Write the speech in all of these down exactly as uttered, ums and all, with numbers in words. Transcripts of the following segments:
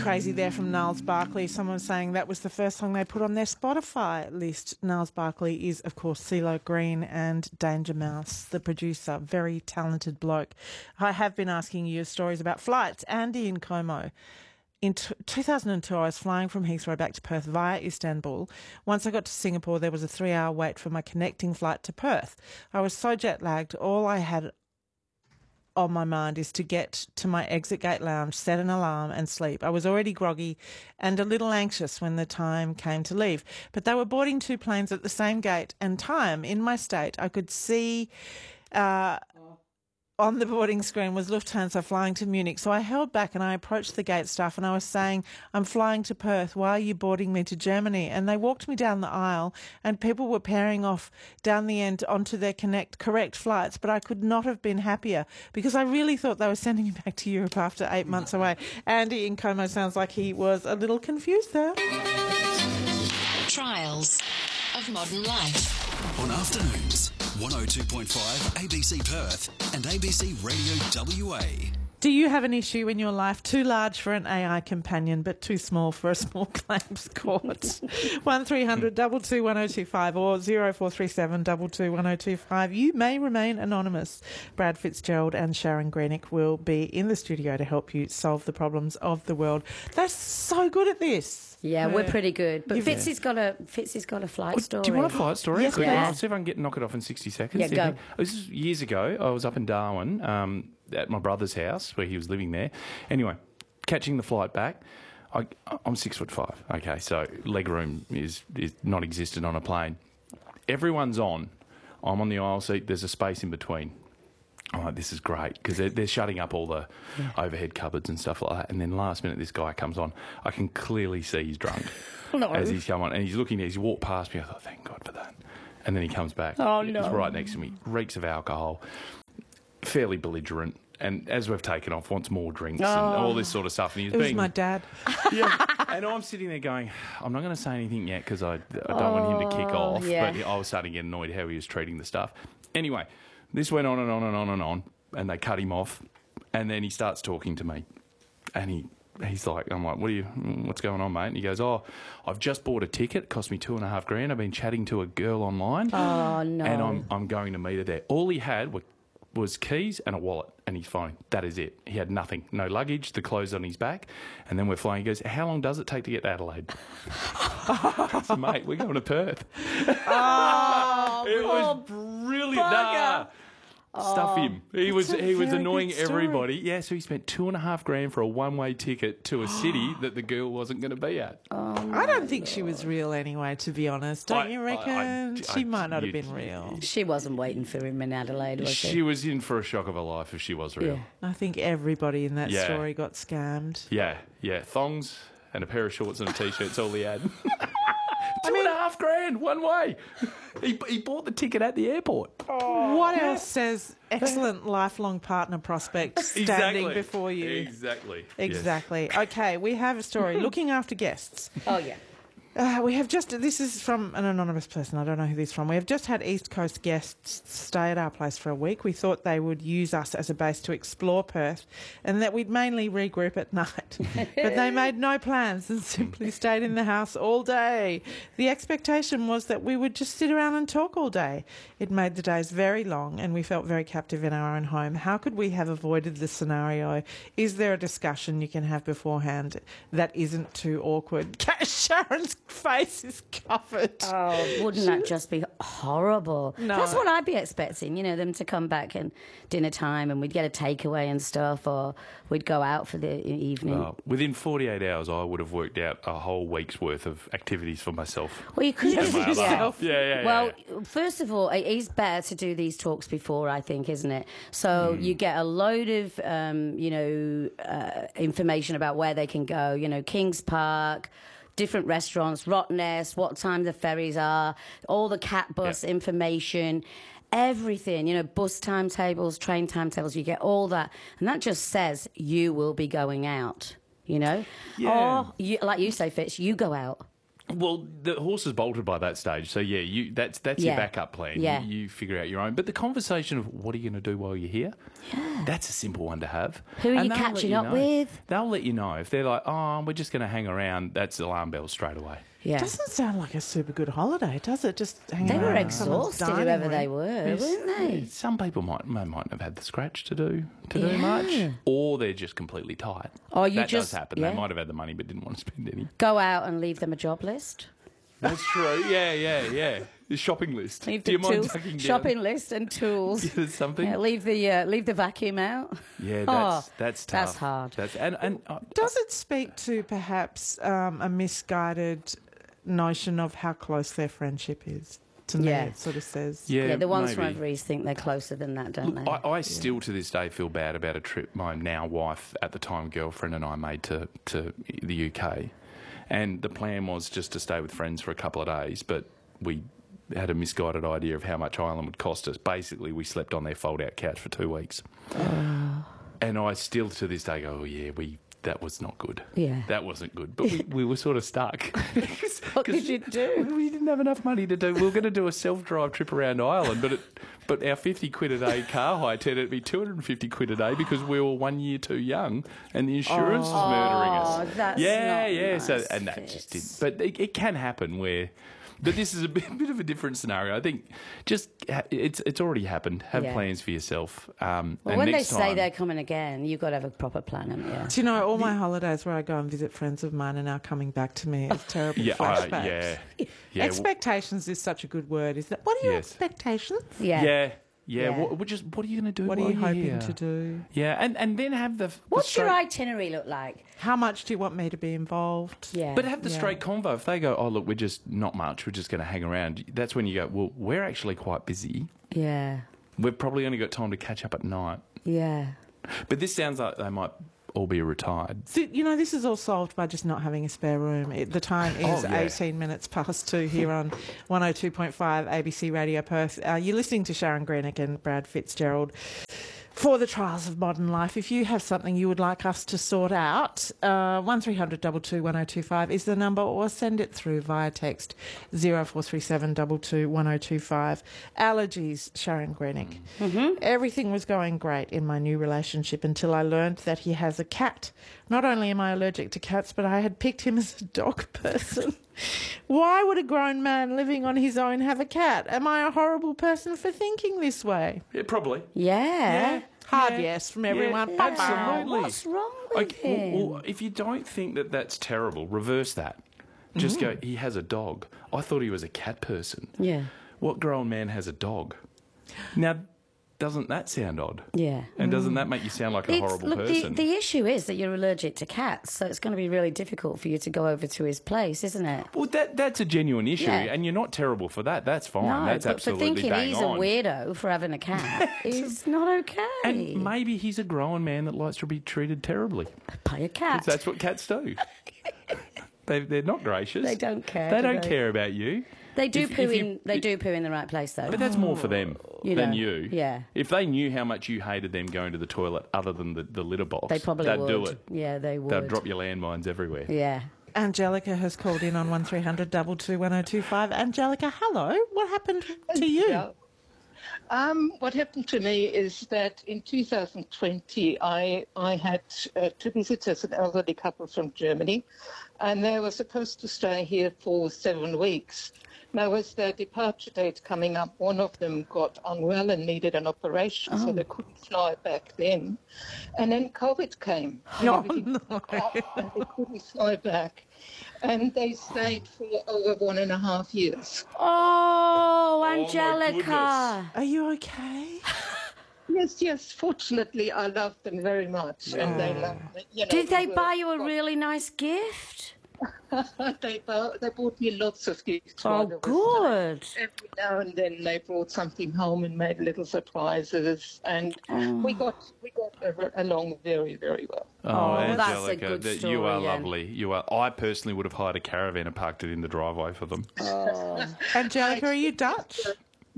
crazy there from Niles Barkley. Someone saying that was the first song they put on their Spotify list. Niles Barkley is, of course, CeeLo Green and Danger Mouse, the producer. Very talented bloke. I have been asking you stories about flights. Andy in Como. In t- two thousand two, I was flying from Heathrow back to Perth via Istanbul. Once I got to Singapore, there was a three-hour wait for my connecting flight to Perth. I was so jet-lagged, all I had on my mind is to get to my exit gate lounge, set an alarm and sleep. I was already groggy and a little anxious when the time came to leave. But they were boarding two planes at the same gate and time. In my state, I could see... Uh, on the boarding screen was Lufthansa flying to Munich. So I held back and I approached the gate staff and I was saying, I'm flying to Perth. Why are you boarding me to Germany? And they walked me down the aisle and people were pairing off down the end onto their connect, correct flights. But I could not have been happier because I really thought they were sending me back to Europe after eight months away. Andy in Como sounds like he was a little confused there. Trials of Modern Life. On afternoons, one oh two point five A B C Perth and A B C Radio W A. Do you have an issue in your life too large for an A I companion but too small for a small claims court? one three hundred two two one oh two five or zero four three seven two two one oh two five. You may remain anonymous. Brad Fitzgerald and Sharon Greenick will be in the studio to help you solve the problems of the world. They're so good at this. Yeah, Yeah. we're pretty good. But You've- Fitzy's got a Fitzy's got a flight story. Do you want a flight story? Yes, Quick, please. I'll see if I can get knock it off in sixty seconds. Yeah, See if go. you- This is years ago. I was up in Darwin um, at my brother's house where he was living there. Anyway, catching the flight back. I, I'm six foot five. Okay, so leg room is is not existent on a plane. Everyone's on. I'm on the aisle seat. There's a space in between. I'm like, this is great because they're, they're shutting up all the yeah. overhead cupboards and stuff like that. And then last minute, this guy comes on. I can clearly see he's drunk No. as he's come on. And he's looking there. He's walked past me. I thought, thank God for that. And then he comes back. Oh, He's no. right next to me. Reeks of alcohol. Fairly belligerent. And as we've taken off, wants more drinks and Oh. all this sort of stuff. And he was It was being... my dad. Yeah. And I'm sitting there going, I'm not going to say anything yet because I, I don't want him to kick Oh, off. yeah. But I was starting to get annoyed how he was treating the stuff. Anyway, this went on and on and on and on. And they cut him off, and then he starts talking to me, and he he's like, I'm like, what are you? What's going on, mate? And he goes, oh, I've just bought a ticket. It cost me two and a half grand. I've been chatting to a girl online, Oh, no. and I'm I'm going to meet her there. All he had were, was keys and a wallet, and he's fine. That is it. He had nothing, no luggage, the clothes on his back, and then we're flying. He goes, how long does it take to get to Adelaide? So, mate, we're going to Perth. Oh, It was poor brilliant. bugger. Nah. Stuff him. He was a he was very annoying good story. everybody. Yeah, so he spent two and a half grand for a one way ticket to a city that the girl wasn't going to be at. I don't think she was real anyway, to be honest. Don't I- you I- reckon? I- she I- might not have you- been real. She wasn't waiting for him in Adelaide, was she? She was in for a shock of her life if she was real. Yeah. I think everybody in that Yeah. story got scammed. Yeah, yeah. Thongs and a pair of shorts and a t-shirt's all he had. Two and a half grand, one way. He, he bought the ticket at the airport. What else says excellent lifelong partner prospect standing Exactly. before you? Exactly. Yes. Exactly. Okay, we have a story. Looking after guests. Oh, yeah. Uh, we have just, this is from an anonymous person, I don't know who this is from. We have just had East Coast guests stay at our place for a week. We thought they would use us as a base to explore Perth and that we'd mainly regroup at night. But they made no plans and simply stayed in the house all day. The expectation was that we would just sit around and talk all day. It made the days very long and we felt very captive in our own home. How could we have avoided this scenario? Is there a discussion you can have beforehand that isn't too awkward? Sharon's face is covered. Oh, wouldn't that just be horrible? No. That's what I'd be expecting, you know, them to come back and dinner time and we'd get a takeaway and stuff, or we'd go out for the e- evening. Well, within forty-eight hours, I would have worked out a whole week's worth of activities for myself. Well, you could Yeah, have for yourself. Yeah, yeah, yeah. Well, yeah. first of all, it is better to do these talks before, I think, isn't it? So you get a load of, um, you know, uh, information about where they can go, you know, Kings Park, different restaurants, Rottnest, what time the ferries are, all the cat bus Yeah. information, everything, you know, bus timetables, train timetables, you get all that. And that just says you will be going out, you know? Yeah. Or, you, like you say, Fitz, you go out. Well, the horse is bolted by that stage, so yeah, you that's that's Yeah. your backup plan. Yeah. You, you figure out your own. But the conversation of what are you going to do while you're here, yeah. that's a simple one to have. Who are And you they'll let catching you up know. with? They'll let you know if they're like, oh, we're just going to hang around. That's alarm bells straight away. Yeah. Doesn't sound like a super good holiday, does it? Just hanging They were around someone's exhausted, dining whoever room. they were, weren't they? Yeah, some people might they mightn't have had the scratch to do to do Yeah. much, or they're just completely tight. Or you that just- does happen. yeah. They might have had the money but didn't want to spend any. Go out and leave them a job list. That's true. Yeah, yeah, yeah. The shopping list. Leave Do the you mind tools, tucking down? shopping list and tools. Yeah, there's something. Yeah, leave the uh, leave the vacuum out. Yeah, Oh, that's that's tough. that's hard. That's and and uh, Does it speak to perhaps um, a misguided notion of how close their friendship is? To me, Yeah. it sort of says. yeah, Yeah, the ones from maybe. over east think they're closer than that, don't Look, they? I, I still to this day feel bad about a trip my now wife, at the time girlfriend, and I made to, to the U K. And the plan was just to stay with friends for a couple of days, but we had a misguided idea of how much Ireland would cost us. Basically, we slept on their fold-out couch for two weeks. And I still to this day go, oh, yeah, we that was not good. Yeah. That wasn't good. But we, we were sort of stuck. What did you do? We didn't have enough money to do. We were going to do a self-drive trip around Ireland, but it, but our fifty quid a day car hire turned out to be two hundred fifty quid a day because we were one year too young and the insurance was murdering us. Oh, that's yeah, not yeah. So nice, and that just Fitz. didn't. But it, it can happen where. But this is a bit, bit of a different scenario. I think just ha- it's it's already happened. Have Yeah. plans for yourself. Um, Well, and when they next say time, they're coming again, you've got to have a proper plan, haven't you? Do you know, all my holidays where I go and visit friends of mine are now coming back to me as terrible yeah, I- flashbacks. yeah, yeah. well- Expectations is such a good word, isn't it? What are your Yes. expectations? Yeah. Yeah, yeah. Yeah. What, what just what are you going to do? What are while you you're hoping here? to do? Yeah, and, and then have the. the What's your straight- itinerary look like? How much do you want me to be involved? Yeah. But have the Yeah. straight convo. If they go, oh look, we're just not much. We're just going to hang around. That's when you go, well, we're actually quite busy. yeah. We've probably only got time to catch up at night. Yeah. But this sounds like they might all be retired. So, you know, this is all solved by just not having a spare room. It, the time is Oh, yeah. eighteen minutes past two here on one oh two point five A B C Radio Perth. Uh, you're listening to Sharon Greenick and Brad Fitzgerald for the Trials of Modern Life. If you have something you would like us to sort out, uh, one three hundred two two one oh two five is the number, or send it through via text zero four three seven two two one oh two five. Allergies, Sharon Greenick. Mm-hmm. Everything was going great in my new relationship until I learned that he has a cat. Not only am I allergic to cats, but I had picked him as a dog person. Why would a grown man living on his own have a cat? Am I a horrible person for thinking this way? Yeah, probably. Yeah. Hard Yeah. yes from everyone. Yeah, Bye-bye. absolutely. What's wrong with Okay, him? well, well, if you don't think that that's terrible, reverse that. Just go, he has a dog. I thought he was a cat person. Yeah. What grown man has a dog? Now, doesn't that sound odd? Yeah. And doesn't that make you sound like a It's- horrible look, person? The, the issue is that you're allergic to cats, so it's going to be really difficult for you to go over to his place, isn't it? Well, that that's a genuine issue, Yeah. and you're not terrible for that. That's fine. No, That's but for absolutely thinking bang he's on. a weirdo for having a cat is not okay. And maybe he's a grown man that likes to be treated terribly. Pay a cat. 'Cause that's what cats do. they, they're not gracious. They don't care, They do don't they? care about you. They do If- poo if you- in. They do poo in the right place, though. But that's more for them You than know, you. yeah. If they knew how much you hated them going to the toilet other than the, the litter box, They probably they'd would. do it. Yeah, they would. They'd drop your landmines everywhere. Yeah. Angelica has called in on one three hundred two two one oh two five. Angelica, hello. What happened to you? Yeah. Um, what happened to me is that in two thousand twenty, I I had uh, two visitors, an elderly couple from Germany, and they were supposed to stay here for seven weeks. Now, with their departure date coming up, one of them got unwell and needed an operation, so they couldn't fly back then. And then COVID came. No, Everything stopped, and they couldn't fly back. And they stayed for over one and a half years. Oh, my Angelica. Are you okay? Yes, yes. Fortunately, I love them very much, and they love me. You know, Did they we buy were- you a really nice gift? they, bu- they bought me lots of gifts. Oh, while I was good. there. Every now and then they brought something home and made little surprises, and we got we got a- along very, very well. Oh, Oh, that's a Angelica, good that- story, you are Ange. lovely. You are. I personally would have hired a caravan and parked it in the driveway for them. Angelica, are you Dutch?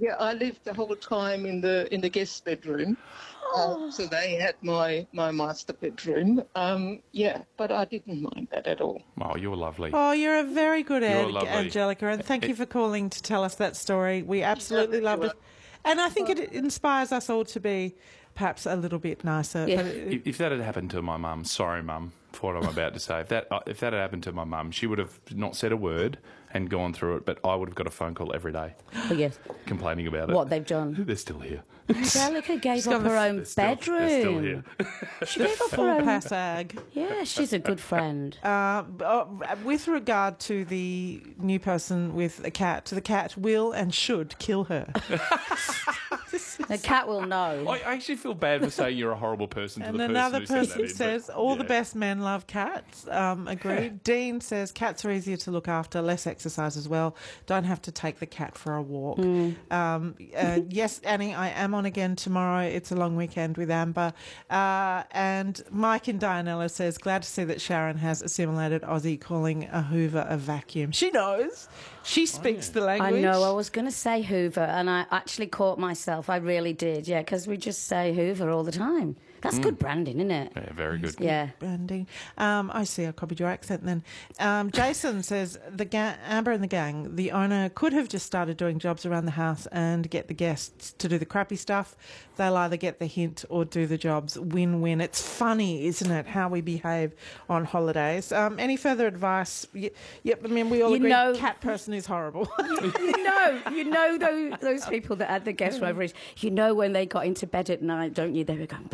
Yeah, I lived the whole time in the in the guest bedroom. Uh, so they had my, my master bedroom. Um, yeah, but I didn't mind that at all. Oh, you're lovely. Oh, you're a very good You're egg, lovely. Angelica, and thank you for calling to tell us that story. We absolutely Yeah, loved it. And I think it inspires us all to be perhaps a little bit nicer. Yeah. But it- If, if that had happened to my mum, sorry, mum, for what I'm about to say. If that uh, if that had happened to my mum, she would have not said a word and gone through it. But I would have got a phone call every day Oh, yes. complaining about it. What they've done. They're still here. Angelica gave got up the- her own They're still, bedroom. They're still here. She gave up her full own. passag. Yeah, she's a good friend. Uh, uh, with regard to the new person with a cat, the cat will and should kill her. The cat will know. I I actually feel bad for saying you're a horrible person to And the person another who said that person in, but- says, all the yeah. best men love cats. Um, agreed. Dean says, cats are easier to look after, less exercise as well. Don't have to take the cat for a walk. Mm. Um, uh, yes, Annie, I am on again tomorrow. It's a long weekend with Amber. Uh, and Mike in Dianella says, glad to see that Sharon has assimilated Aussie, calling a Hoover a vacuum. She knows. She speaks the I language. know, I was going to say Hoover, and I actually caught myself. I really did, yeah, because we just say Hoover all the time. That's good branding, isn't it? Yeah, very good. Yeah. Branding. Um, I see. I copied your accent then. Um, Jason says the ga- Amber and the gang. The owner could have just started doing jobs around the house and get the guests to do the crappy stuff. They'll either get the hint or do the jobs. Win-win. It's funny, isn't it, how we behave on holidays? Um, any further advice? Y- yep. I mean, we all You agree. know- cat person is horrible. You know, you know those, those people that had the guest over it. You know when they got into bed at night, don't you? They were going.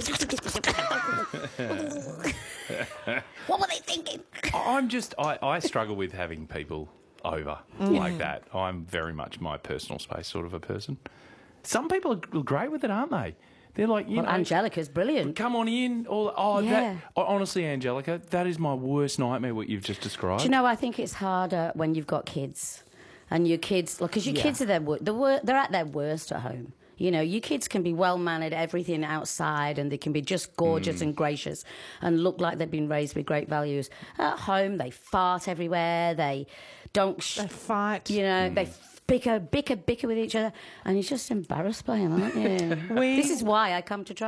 What were they thinking? I'm just, I, I struggle with having people over like that. I'm very much my personal space sort of a person. Some people are great with it, aren't they? They're like, you Well, know, Angelica's brilliant. come on in. Or, oh, Yeah. that, oh, honestly, Angelica, that is my worst nightmare, what you've just described. Do you know, I think it's harder when you've got kids, and your kids, because your Yeah. kids are their wor- the wor- they're at their worst at home. You know, your kids can be well mannered, everything outside, and they can be just gorgeous and gracious, and look like they've been raised with great values. At home, they fart everywhere. They don't. Sh- They fight. You know, they bicker, bicker, bicker with each other, and you're just embarrassed by them, aren't you? We- This is why I come to try.